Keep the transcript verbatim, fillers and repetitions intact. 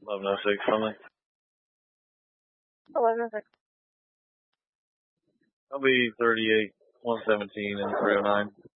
eleven oh six, something. eleven oh six. I'll be thirty-eight, one seventeen, and three oh nine.